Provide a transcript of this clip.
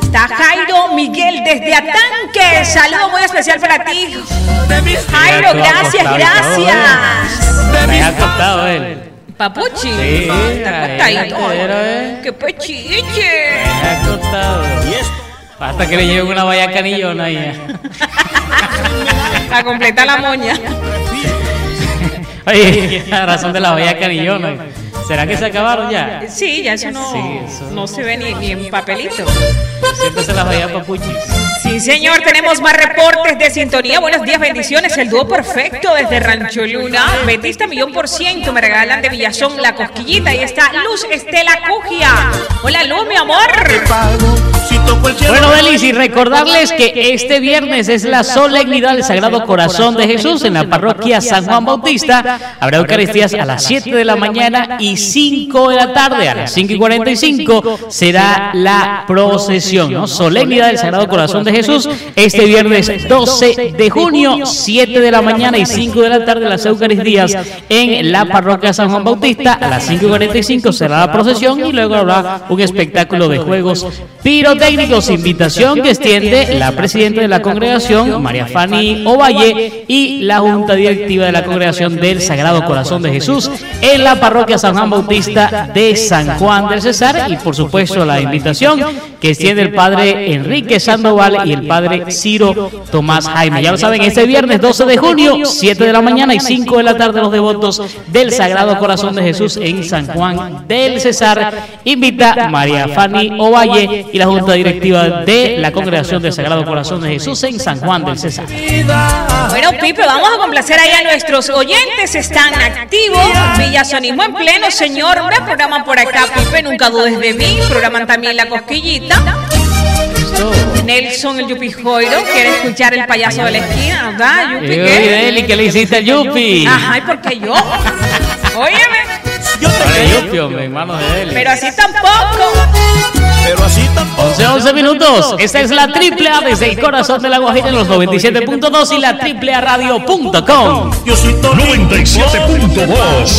está Jairo Miguel desde Atanque. Saludo muy especial para ti, Jairo. Gracias, gracias. Me ha costado él. Papuchi. Sí, está acostadito. ¡Qué pechiche! Me ha costado. Hasta que le lleven una valla canillona ahí. A completar la moña. Oye, la razón de la valla canillona. ¿Será que se acabaron ya? Sí, ya eso no se ve ni en papelito. Siempre se las veía papuchis. Sí, señor, tenemos más reportes de sintonía. Buenos días, bendiciones. El dúo perfecto desde Rancho Luna. Betista 100%. Me regalan de Villazón La Cosquillita. Ahí está Luz Estela Cugia. Hola, Luz, mi amor. Bueno, Belis, y recordarles que este viernes es la solemnidad del Sagrado Corazón de Jesús en la parroquia San Juan Bautista. Habrá Eucaristías a las 7 de la mañana y 5 de la tarde. A las 5:45 será la procesión, ¿no? Solemnidad del Sagrado Corazón de Jesús. Este viernes 12 de junio, 7 de la mañana y 5 de la tarde, las Eucaristías en la parroquia San Juan Bautista. A las 5:45 será la procesión y luego habrá un espectáculo de juegos pirotécnicos. Invitación que extiende la presidenta de la congregación, María Fanny Ovalle, y la junta directiva de la congregación del Sagrado Corazón de Jesús en la parroquia San Juan Bautista de San Juan del Cesar. Y por supuesto la invitación que extiende el padre Enrique Sandoval y el padre Ciro Tomás Jaime. Ya lo saben, este viernes 12 de junio, 7 de la mañana y 5 de la tarde, los devotos del Sagrado Corazón de Jesús en San Juan del Cesar. Invita María Fanny Ovalle y la junta directiva de la congregación del Sagrado Corazón de Jesús en San Juan del Cesar. Bueno, Pipe, vamos a complacer ahí a nuestros oyentes. Están activos. Villasonismo en pleno, señor. Me programan por acá, Pipe, nunca dudes de mí. Programan también La Cosquillita. Nelson, el Yupi Joiro, quiere escuchar El Payaso de la Esquina, ¿verdad? Yupi, ¿qué? ¿Qué le hiciste al Yupi? Ajá, ¿y por qué yo? Óyeme. Yupi, hombre, hermano de él. Pero así tampoco. Pero así tampoco. 11 minutos. Esta es la AAA desde el corazón de La Guajira en los 97.2 y la AAAradio.com. 97.2.